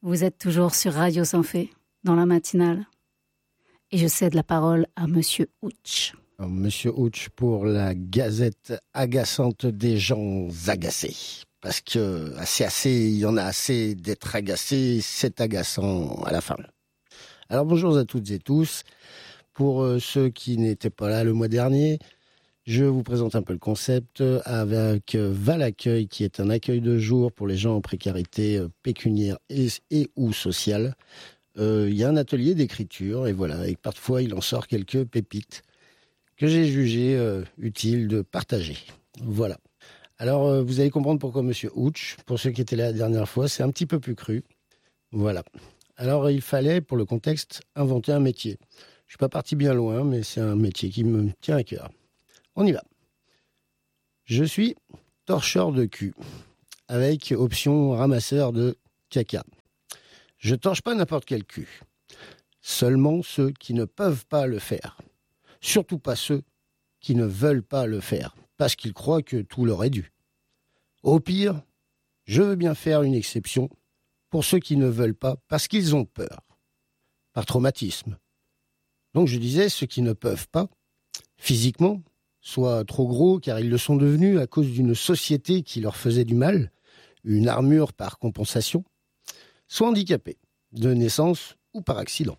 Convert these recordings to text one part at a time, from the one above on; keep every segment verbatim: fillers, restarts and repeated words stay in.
Vous êtes toujours sur Radio Sanfé, dans la matinale. Et je cède la parole à Monsieur Ouch. Alors, Monsieur Ouch pour la gazette agaçante des gens agacés. Parce que c'est assez, il y en a assez d'être agacés, c'est agaçant à la fin. Alors bonjour à toutes et tous. Pour euh, ceux qui n'étaient pas là le mois dernier, je vous présente un peu le concept avec Val Accueil, qui est un accueil de jour pour les gens en précarité pécuniaire et, et ou sociale. Euh, il y a un atelier d'écriture et voilà, et parfois il en sort quelques pépites que j'ai jugé euh, utile de partager. Voilà. Alors euh, vous allez comprendre pourquoi Monsieur Ouch, pour ceux qui étaient là la dernière fois, c'est un petit peu plus cru. Voilà. Alors il fallait, pour le contexte, inventer un métier. Je suis pas parti bien loin, mais c'est un métier qui me tient à cœur. On y va. Je suis torcheur de cul, avec option ramasseur de caca. Je torche pas n'importe quel cul. Seulement ceux qui ne peuvent pas le faire. Surtout pas ceux qui ne veulent pas le faire, parce qu'ils croient que tout leur est dû. Au pire, je veux bien faire une exception pour ceux qui ne veulent pas, parce qu'ils ont peur, par traumatisme. Donc je disais ceux qui ne peuvent pas, physiquement, soit trop gros car ils le sont devenus à cause d'une société qui leur faisait du mal, une armure par compensation, soit handicapés, de naissance ou par accident.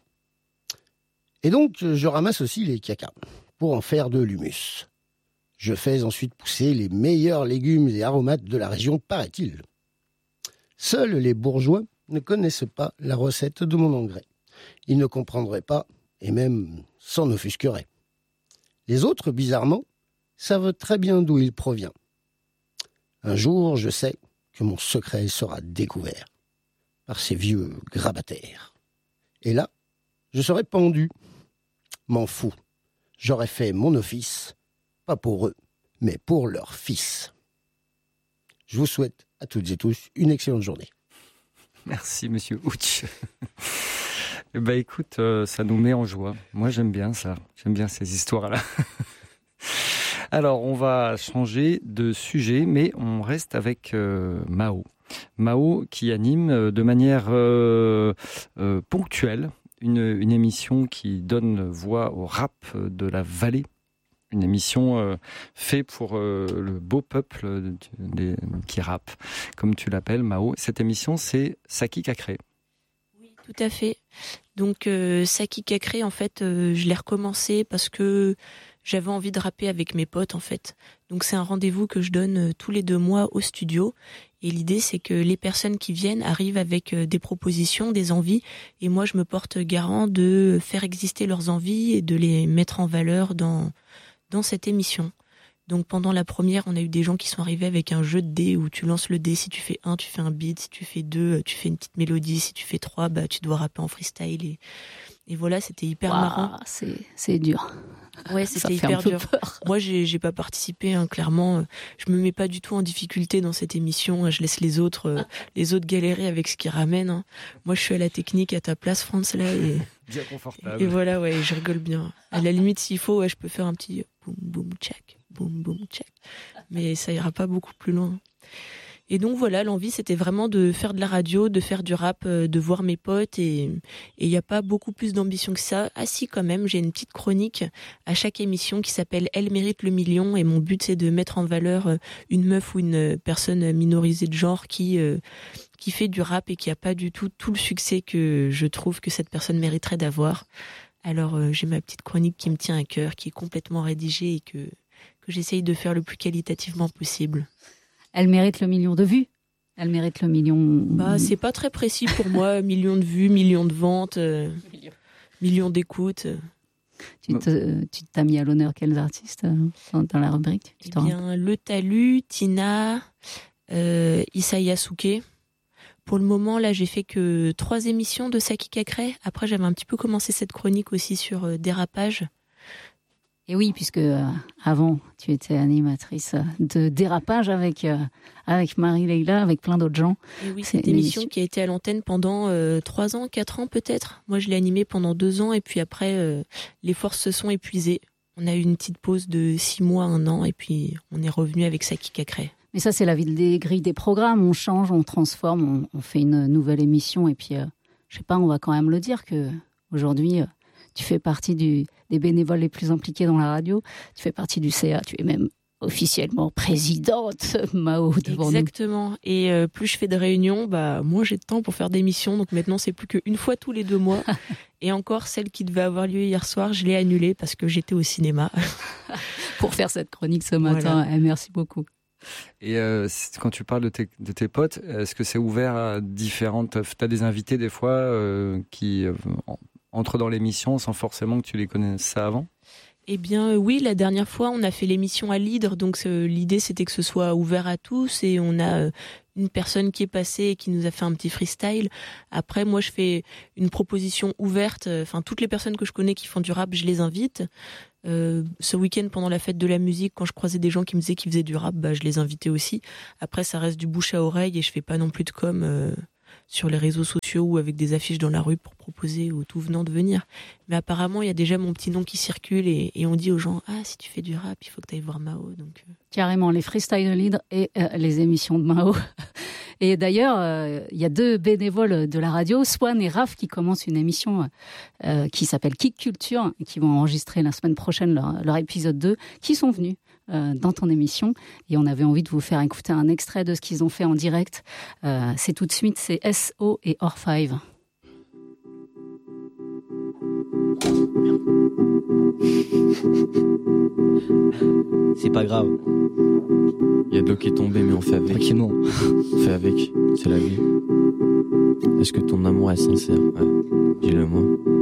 Et donc, je ramasse aussi les cacas pour en faire de l'humus. Je fais ensuite pousser les meilleurs légumes et aromates de la région, paraît-il. Seuls les bourgeois ne connaissent pas la recette de mon engrais. Ils ne comprendraient pas et même s'en offusqueraient. Les autres, bizarrement, savent très bien d'où il provient. Un jour, je sais que mon secret sera découvert par ces vieux grabataires. Et là, je serai pendu. M'en fous. J'aurais fait mon office, pas pour eux, mais pour leurs fils. Je vous souhaite à toutes et tous une excellente journée. Merci, Monsieur Ouch. Eh ben, écoute, euh, ça nous met en joie. Moi, j'aime bien ça. J'aime bien ces histoires-là. Alors, on va changer de sujet, mais on reste avec euh, Mao. Mao qui anime de manière euh, euh, ponctuelle une, une émission qui donne voix au rap de la vallée. Une émission euh, faite pour euh, le beau peuple des, qui rappe, comme tu l'appelles, Mao. Cette émission, c'est Saki Cacré. Oui, tout à fait. Donc, euh, Saki Cacré, en fait, euh, je l'ai recommencé parce que j'avais envie de rapper avec mes potes, en fait. Donc, c'est un rendez-vous que je donne tous les deux mois au studio. Et l'idée, c'est que les personnes qui viennent arrivent avec des propositions, des envies. Et moi, je me porte garant de faire exister leurs envies et de les mettre en valeur dans, dans cette émission. Donc, pendant la première, on a eu des gens qui sont arrivés avec un jeu de dés où tu lances le dé. Si tu fais un, tu fais un beat. Si tu fais deux, tu fais une petite mélodie. Si tu fais trois, bah, tu dois rapper en freestyle. Et, et voilà, c'était hyper Ouah, marrant. C'est, c'est dur. Ouais, c'était Ça fait hyper un peu dur. peur. Moi, j'ai, j'ai pas participé, hein, clairement. Je me mets pas du tout en difficulté dans cette émission. Je laisse les autres, euh, les autres galérer avec ce qu'ils ramènent. Hein. Moi, je suis à la technique à ta place, France, là. Et, bien confortable. et voilà, ouais, je rigole bien. À la limite, s'il faut, ouais, je peux faire un petit boum, boum, check, boum, boum, check. Mais ça ira pas beaucoup plus loin. Et donc voilà, l'envie c'était vraiment de faire de la radio, de faire du rap, de voir mes potes et il n'y a pas beaucoup plus d'ambition que ça. Ah si quand même, j'ai une petite chronique à chaque émission qui s'appelle « Elle mérite le million » et mon but c'est de mettre en valeur une meuf ou une personne minorisée de genre qui, euh, qui fait du rap et qui n'a pas du tout tout le succès que je trouve que cette personne mériterait d'avoir. Alors euh, j'ai ma petite chronique qui me tient à cœur, qui est complètement rédigée et que, que j'essaye de faire le plus qualitativement possible. Elle mérite le million de vues. Elle mérite le million. Bah, c'est pas très précis pour moi. Millions de vues, millions de ventes, euh, millions d'écoutes. Tu, te, tu t'as mis à l'honneur quels artistes dans, dans la rubrique? Tu Eh bien, Le Talus, Tina, euh, Issa Yasuke. Pour le moment, là, j'ai fait que trois émissions de Saki Cacré. Après, j'avais un petit peu commencé cette chronique aussi sur euh, Dérapage. Et oui, puisque euh, avant, tu étais animatrice de Dérapage avec, euh, avec Marie-Leila, avec plein d'autres gens. Et oui, c'est cette émission qui a été à l'antenne pendant euh, trois ans, quatre ans peut-être. Moi, je l'ai animée pendant deux ans et puis après, euh, les forces se sont épuisées. On a eu une petite pause de six mois, un an et puis on est revenu avec Saki Cacré. Mais ça, c'est la vie des grilles des programmes. On change, on transforme, on, on fait une nouvelle émission. Et puis, euh, je sais pas, on va quand même le dire que aujourd'hui, euh, tu fais partie du, des bénévoles les plus impliqués dans la radio. Tu fais partie du C A. Tu es même officiellement présidente, Mao, devant nous. Exactement. Et euh, plus je fais de réunions, bah, moins j'ai de temps pour faire des émissions. Donc maintenant, c'est plus qu'une fois tous les deux mois. Et encore, celle qui devait avoir lieu hier soir, je l'ai annulée parce que j'étais au cinéma. Pour faire cette chronique ce matin. Voilà. Eh, merci beaucoup. Et euh, quand tu parles de tes, de tes potes, est-ce que c'est ouvert à différentes... Tu as des invités des fois euh, qui euh, entrent dans l'émission sans forcément que tu les connaisses avant ? Eh bien oui, la dernière fois, on a fait l'émission à l'Hydre, donc euh, l'idée c'était que ce soit ouvert à tous et on a euh, une personne qui est passée et qui nous a fait un petit freestyle. Après, moi je fais une proposition ouverte, enfin euh, toutes les personnes que je connais qui font du rap, je les invite. Euh, ce week-end, pendant la fête de la musique, quand je croisais des gens qui me disaient qu'ils faisaient du rap, bah, je les invitais aussi. Après, ça reste du bouche à oreille et je fais pas non plus de com euh, sur les réseaux sociaux ou avec des affiches dans la rue pour proposer aux tout venants de venir. Mais apparemment, il y a déjà mon petit nom qui circule et, et on dit aux gens « Ah, si tu fais du rap, il faut que tu ailles voir Mao. » Donc, euh... Carrément, les freestyles de l'Hydre et euh, les émissions de Mao. Et d'ailleurs, il euh, y a deux bénévoles de la radio, Swan et Raph, qui commencent une émission euh, qui s'appelle Kick Culture, et qui vont enregistrer la semaine prochaine leur, leur épisode deux, qui sont venus euh, dans ton émission. Et on avait envie de vous faire écouter un extrait de ce qu'ils ont fait en direct. Euh, c'est tout de suite, c'est S O et Or cinq. C'est pas grave. Il y a de l'eau qui est tombée, mais on fait avec. Tranquillement. On fait avec. C'est la vie. Est-ce que ton amour est sincère ? Ouais. Dis-le moi.